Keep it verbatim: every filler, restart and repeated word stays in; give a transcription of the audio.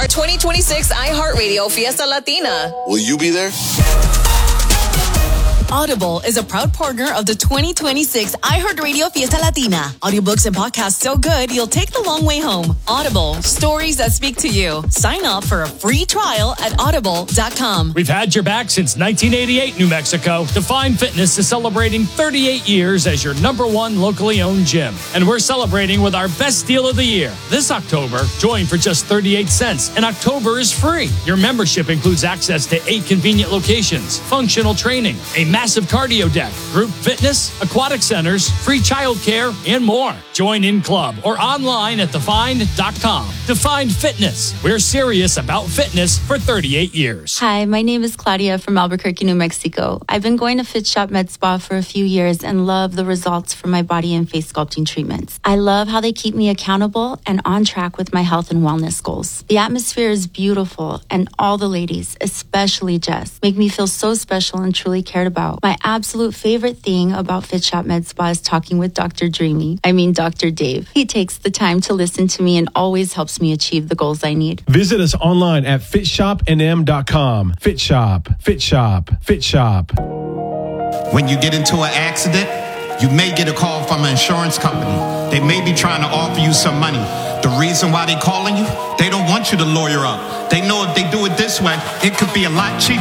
our twenty twenty-six iHeartRadio Fiesta Latina. Will you be there? Audible is a proud partner of the twenty twenty-six iHeartRadio Fiesta Latina. Audiobooks and podcasts so good, you'll take the long way home. Audible, stories that speak to you. Sign up for a free trial at audible dot com. We've had your back since nineteen eighty-eight, New Mexico. Define Fitness is celebrating thirty-eight years as your number one locally owned gym. And we're celebrating with our best deal of the year. This October, join for just thirty-eight cents. And October is free. Your membership includes access to eight convenient locations, functional training, a massive cardio deck, group fitness, aquatic centers, free childcare, and more. Join in club or online at defined dot com. Defined Fitness. We're serious about fitness for thirty-eight years. Hi, my name is Claudia from Albuquerque, New Mexico. I've been going to Fit Shop Med Spa for a few years and love the results from my body and face sculpting treatments. I love how they keep me accountable and on track with my health and wellness goals. The atmosphere is beautiful, and all the ladies, especially Jess, make me feel so special and truly cared about. My absolute favorite thing about Fit Shop Med Spa is talking with Doctor Dreamy. I mean, Doctor Dave. He takes the time to listen to me and always helps me achieve the goals I need. Visit us online at fit shop n m dot com. Fit Shop, Fit Shop, Fit Shop. When you get into an accident, you may get a call from an insurance company. They may be trying to offer you some money. The reason why they're calling you, they don't want you to lawyer up. They know if they do it this way, it could be a lot cheaper.